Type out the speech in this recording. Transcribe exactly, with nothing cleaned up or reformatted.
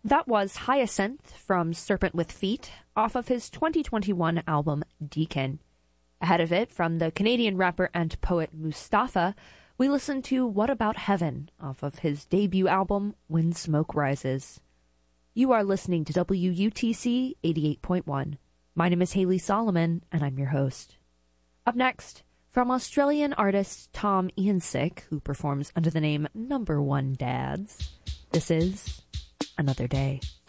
That was Hyacinth from Serpent with Feet off of his twenty twenty-one album Deacon. Ahead of it, from the Canadian rapper and poet Mustafa, we listened to What About Heaven off of his debut album When Smoke Rises. You are listening to W U T C eighty-eight point one. My name is Haley Solomon, and I'm your host. Up next, from Australian artist Tom Eansick, who performs under the name Number One Dads, this is Another Day.